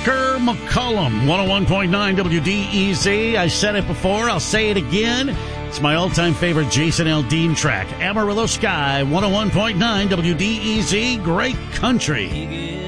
Parker McCollum, 101.9 WDEZ. I said it before, I'll say it again. It's my all-time favorite Jason Aldean track. Amarillo Sky, 101.9 WDEZ. Great country.